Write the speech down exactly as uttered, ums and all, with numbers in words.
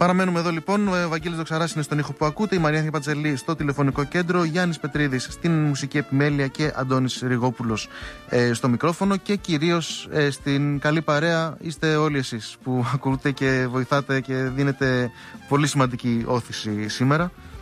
Παραμένουμε εδώ λοιπόν. Ο Βαγγέλης Δοξαράς είναι στον ήχο που ακούτε, η Μαρία Πατζελή στο τηλεφωνικό κέντρο, Γιάννης Πετρίδης στην μουσική επιμέλεια και Αντώνης Ριγόπουλος ε, στο μικρόφωνο, και κυρίως ε, στην καλή παρέα είστε όλοι εσείς που ακούτε και βοηθάτε και δίνετε πολύ σημαντική όθηση σήμερα.